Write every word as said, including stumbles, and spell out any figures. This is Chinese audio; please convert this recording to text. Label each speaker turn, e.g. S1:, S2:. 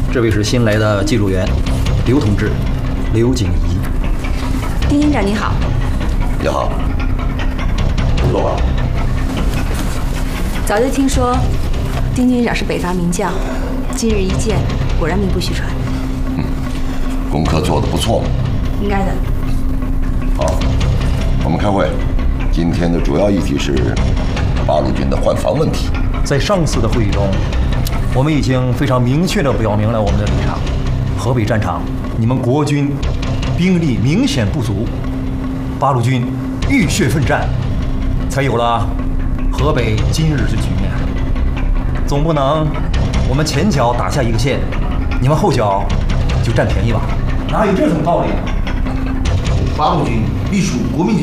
S1: 这位是新来的技术员，刘同志，刘景怡。
S2: 丁营长你好。
S3: 你好，坐吧。
S2: 早就听说丁军长是北伐名将，今日一见，果然名不虚传。
S3: 嗯，功课做得不错。
S2: 应该的。
S3: 好，我们开会。今天的主要议题是八路军的换防问题。
S1: 在上次的会议中，我们已经非常明确地表明了我们的立场。河北战场，你们国军兵力明显不足，八路军浴血奋战，才有了河北今日之局面。总不能我们前脚打下一个县，你们后脚就占便宜吧？哪有这种道理啊？
S4: 八路军隶属国民